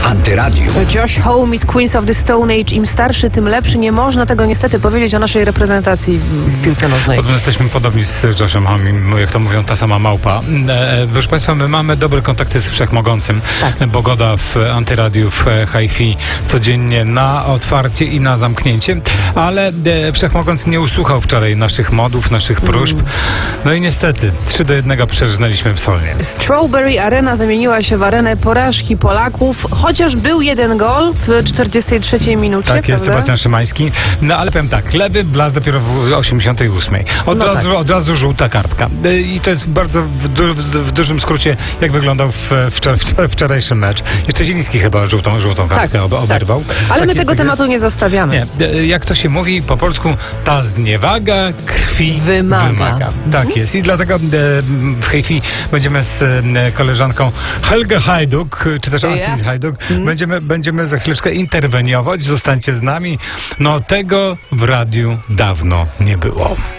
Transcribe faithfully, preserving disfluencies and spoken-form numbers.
Antyradiu. Josh Homme is Queens of the Stone Age. Im starszy, tym lepszy. Nie można tego niestety powiedzieć o naszej reprezentacji w piłce nożnej. Podobno jesteśmy podobni z Joshem Homme, jak to mówią, ta sama małpa. E, proszę Państwa, my mamy dobre kontakty z Wszechmogącym. Tak. Bogoda w Antyradiu w Hi-Fi codziennie na otwarcie i na zamknięcie, ale e, Wszechmogący nie usłuchał wczoraj naszych modów, naszych próśb. Mm. No i niestety, trzy do jednego przerżnęliśmy w Solnie. Strawberry Arena zamieniła się w arenę porażki Polaków, chociaż był jeden gol w czterdziestej trzeciej minucie. Tak jest, prawda? Sebastian Szymański. No ale powiem tak, lewy blask dopiero w osiemdziesiątej ósmej. Od, No razu, tak. od razu żółta kartka. I to jest bardzo w, du, w, w dużym skrócie, jak wyglądał w, wczor, wczor, wczorajszy mecz. Jeszcze Zieliński chyba żółtą, żółtą kartkę tak, ob, oberwał. Tak. Ale tak, my tego tak tematu jest. nie zostawiamy. Nie, jak to się mówi po polsku, ta zniewaga krwi wymaga. wymaga. Tak mhm. jest. I dlatego e, w Hi-Fi będziemy z e, koleżanką Helgę Hajduk, czy też Astrid yeah. Hajduk, mm. będziemy, będziemy za chwileczkę interweniować. Zostańcie z nami. No tego w radiu dawno nie było.